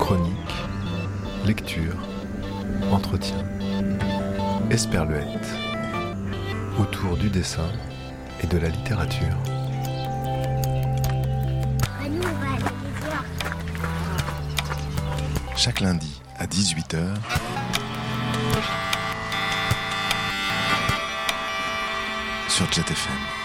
Chronique, lecture, entretien, esperluette, autour du dessin et de la littérature. Chaque lundi à 18h sur Jet FM.